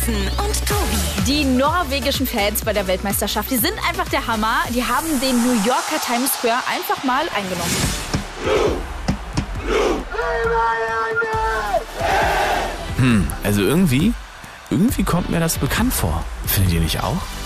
Und Tobi. Die norwegischen Fans bei der Weltmeisterschaft, die sind einfach der Hammer. Die haben den New Yorker Times Square einfach mal eingenommen. Also irgendwie kommt mir das bekannt vor. Findet ihr nicht auch?